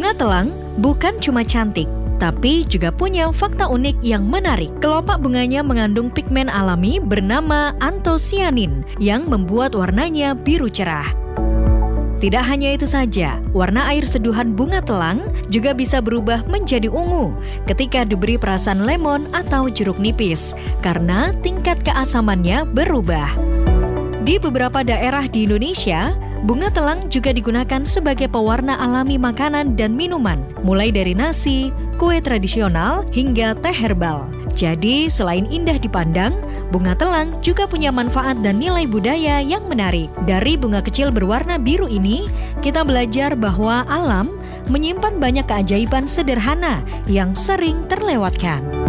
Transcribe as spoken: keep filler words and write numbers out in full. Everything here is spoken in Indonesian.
Bunga telang bukan cuma cantik, tapi juga punya fakta unik yang menarik. Kelopak bunganya mengandung pigmen alami bernama antosianin yang membuat warnanya biru cerah. Tidak hanya itu saja, warna air seduhan bunga telang juga bisa berubah menjadi ungu ketika diberi perasan lemon atau jeruk nipis karena tingkat keasamannya berubah. Di beberapa daerah di Indonesia, bunga telang juga digunakan sebagai pewarna alami makanan dan minuman, mulai dari nasi, kue tradisional, hingga teh herbal. Jadi, selain indah dipandang, bunga telang juga punya manfaat dan nilai budaya yang menarik. Dari bunga kecil berwarna biru ini, kita belajar bahwa alam menyimpan banyak keajaiban sederhana yang sering terlewatkan.